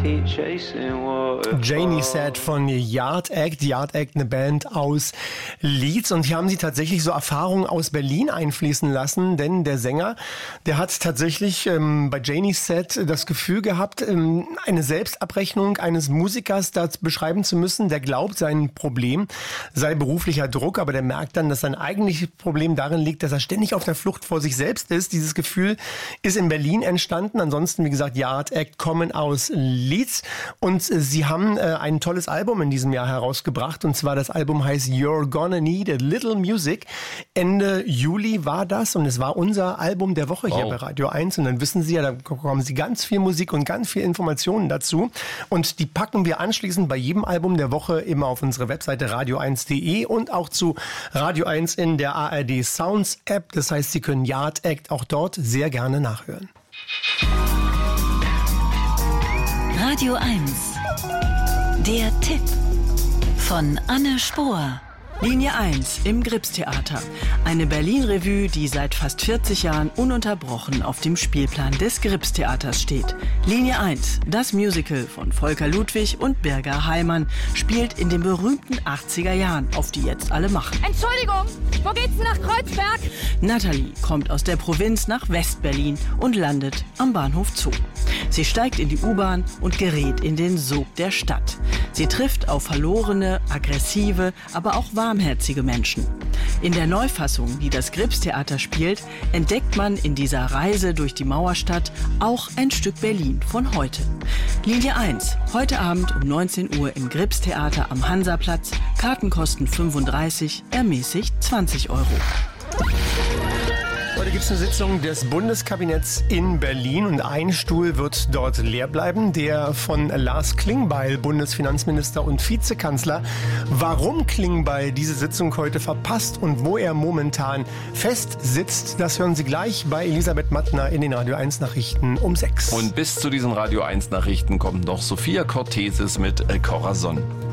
Janie Said von Yard Act. Yard Act, eine Band aus Leeds. Und hier haben sie tatsächlich so Erfahrungen aus Berlin einfließen lassen, denn der Sänger, der hat tatsächlich bei Janie Said das Gefühl gehabt, eine Selbstabrechnung eines Musikers da beschreiben zu müssen. Der glaubt, sein Problem sei beruflicher Druck, aber der merkt dann, dass sein eigentliches Problem darin liegt, dass er ständig auf der Flucht vor sich selbst ist. Dieses Gefühl ist in Berlin entstanden. Ansonsten, wie gesagt, Yard Act kommen aus Leeds und sie haben ein tolles Album in diesem Jahr herausgebracht und zwar das Album heißt You're Gonna Need a Little Music. Ende Juli war das und es war unser Album der Woche hier bei Radio 1 und dann wissen Sie ja, da bekommen Sie ganz viel Musik und ganz viel Informationen dazu und die packen wir anschließend bei jedem Album der Woche immer auf unsere Webseite radio1.de und auch zu Radio 1 in der ARD Sounds App. Das heißt, Sie können Yard Act auch dort sehr gerne nachhören. Radio 1, der Tipp von Anne Spohr. Linie 1 im Gripstheater. Eine Berlin-Revue, die seit fast 40 Jahren ununterbrochen auf dem Spielplan des Gripstheaters steht. Linie 1, das Musical von Volker Ludwig und Birger Heimann, spielt in den berühmten 80er Jahren, auf die jetzt alle machen. Entschuldigung, wo geht's denn nach Kreuzberg? Natalie kommt aus der Provinz nach West-Berlin und landet am Bahnhof Zoo. Sie steigt in die U-Bahn und gerät in den Sog der Stadt. Sie trifft auf verlorene, aggressive, aber auch warmherzige Menschen. In der Neufassung, die das Gripstheater spielt, entdeckt man in dieser Reise durch die Mauerstadt auch ein Stück Berlin von heute. Linie 1, heute Abend um 19 Uhr im Gripstheater am Hansaplatz. Karten kosten 35, ermäßigt 20 €. Heute gibt es eine Sitzung des Bundeskabinetts in Berlin und ein Stuhl wird dort leer bleiben, der von Lars Klingbeil, Bundesfinanzminister und Vizekanzler. Warum Klingbeil diese Sitzung heute verpasst und wo er momentan fest sitzt, das hören Sie gleich bei Elisabeth Mattner in den Radio 1 Nachrichten um 6. Und bis zu diesen Radio 1 Nachrichten kommt noch Sophia Cortesis mit Corazon.